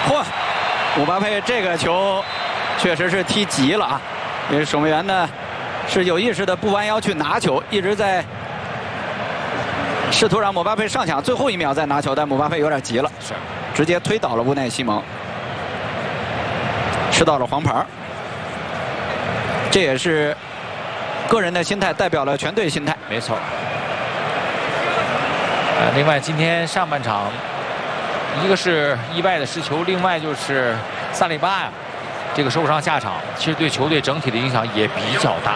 嚯，姆巴佩这个球确实是踢急了啊！因为守门员呢是有意识的不弯腰去拿球，一直在试图让姆巴佩上抢，最后1秒再拿球，但姆巴佩有点急了， 是直接推倒了乌奈西蒙，吃到了黄牌。这也是个人的心态代表了全队心态。 没错。另外今天上半场，一个是意外的失球，另外就是萨利巴呀，这个受伤下场，其实对球队整体的影响也比较大。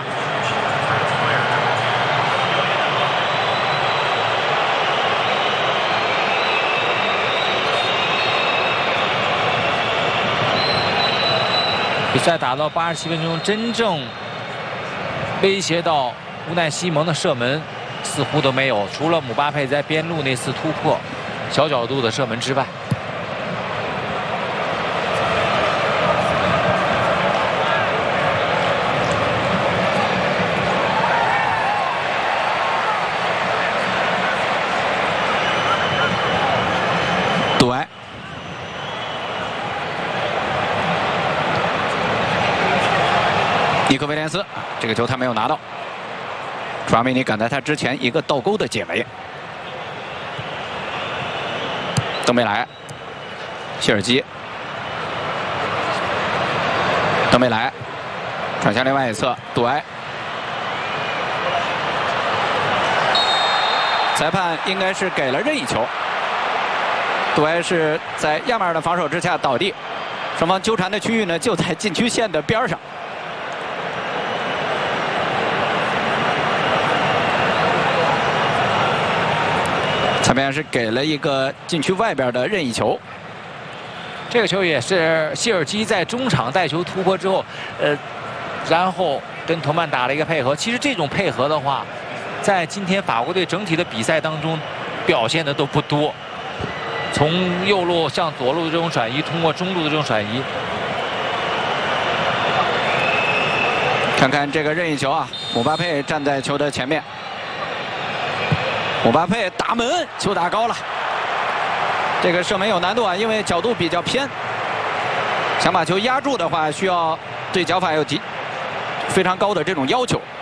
比赛打到87分钟，真正威胁到乌奈西蒙的射门似乎都没有，除了姆巴佩在边路那次突破小角度的射门之外。 杜埃。尼克威廉斯，这个球他没有拿到。楚阿梅尼赶在他之前一个倒钩的解围。登贝莱，谢尔基，登贝莱传向另外一侧，杜埃。裁判应该是给了任意球。杜埃是在亚马尔的防守之下倒地，双方纠缠的区域呢就在禁区线的边上。裁判是给了一个禁区外边的任意球。 这个球也是谢尔基在中场带球突破之后，然后跟同伴打了一个配合。其实这种配合的话，在今天法国队整体的比赛当中表现的都不多。从右路向左路的这种转移，通过中路的这种转移。 看看这个任意球啊，姆巴佩站在球的前面。姆巴佩打门，球打高了。这个射门有难度啊，因为角度比较偏。想把球压住的话，需要对脚法有非常高的这种要求。